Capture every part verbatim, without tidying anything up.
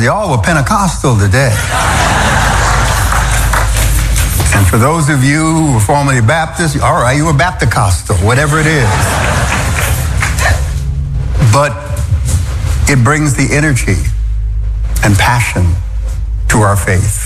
Y'all were Pentecostal today. And for those of you who were formerly Baptist, all right, you were Baptist-costal, whatever it is. But it brings the energy and passion to our faith.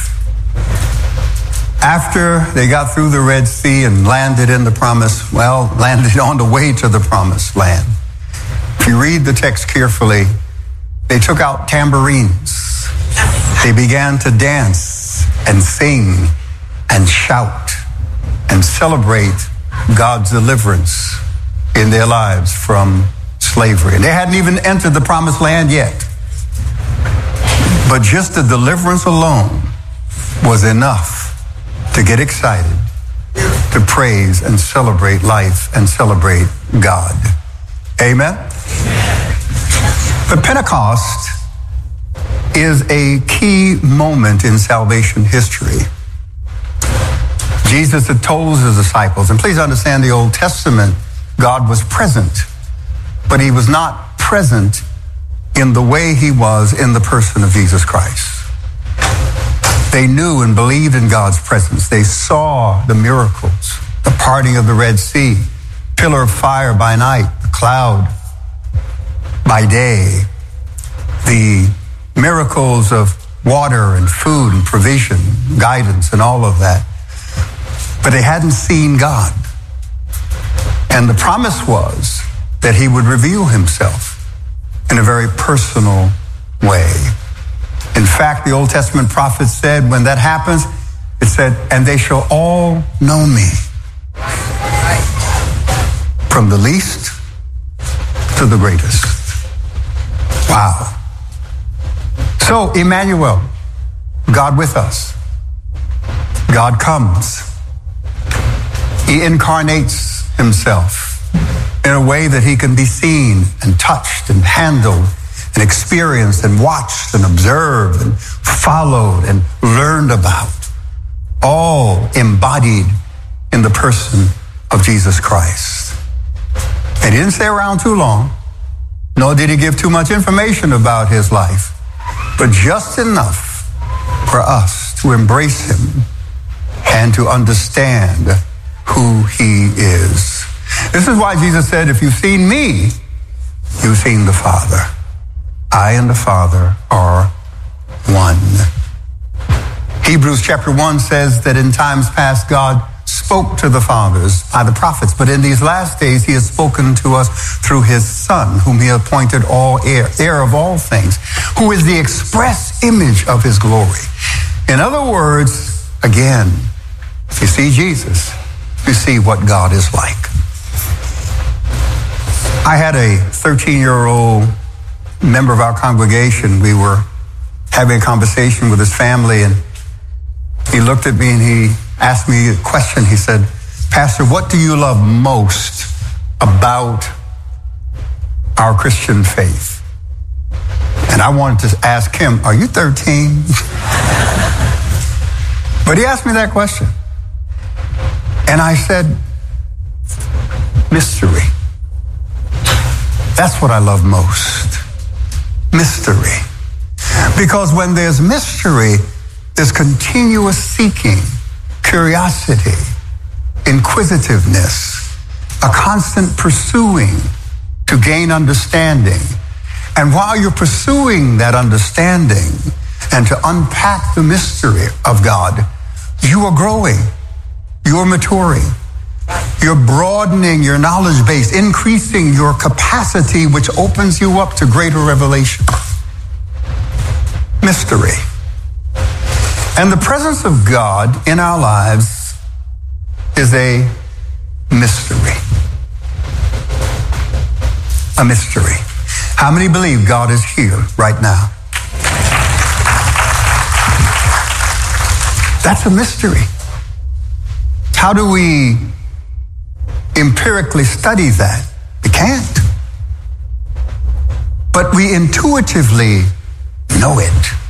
After they got through the Red Sea and landed in the promised, well, landed on the way to the promised land. If you read the text carefully, they took out tambourines. They began to dance and sing and shout and celebrate God's deliverance in their lives from slavery. And they hadn't even entered the promised land yet. But just the deliverance alone was enough to get excited, to praise and celebrate life and celebrate God. Amen? But Pentecost is a key moment in salvation history. Jesus had told his disciples, and please understand the Old Testament, God was present, but he was not present in the way he was in the person of Jesus Christ. They knew and believed in God's presence. They saw the miracles, the parting of the Red Sea, pillar of fire by night, the cloud by day, the miracles of water and food and provision, guidance and all of that. But they hadn't seen God. And the promise was that he would reveal himself in a very personal way. In fact, the Old Testament prophet said, when that happens, it said, and they shall all know me. From the least to the greatest. Wow. So, Emmanuel, God with us. God comes. He incarnates himself in a way that he can be seen and touched and handled and experienced and watched and observed and followed and learned about, all embodied in the person of Jesus Christ. And he didn't stay around too long, nor did he give too much information about his life, but just enough for us to embrace him and to understand who he is. This is why Jesus said, if you've seen me, you've seen the Father. I and the Father are one. Hebrews chapter one says that in times past God spoke to the fathers by the prophets, but in these last days he has spoken to us through his Son, whom he appointed all heir, heir of all things, who is the express image of his glory. In other words, again, if you see Jesus, you see what God is like. I had a thirteen-year-old member of our congregation. We were having a conversation with his family, and he looked at me and he asked me a question. He said, Pastor, what do you love most about our Christian faith? And I wanted to ask him, are you thirteen? But he asked me that question. And I said, mystery. That's what I love most. Mystery. Because when there's mystery, there's continuous seeking, curiosity, inquisitiveness, a constant pursuing to gain understanding. And while you're pursuing that understanding and to unpack the mystery of God, you are growing, you're maturing, you're broadening your knowledge base, increasing your capacity, which opens you up to greater revelation. Mystery. And the presence of God in our lives is a mystery. A mystery. How many believe God is here right now? That's a mystery. How do we empirically study that? We can't. But we intuitively know it.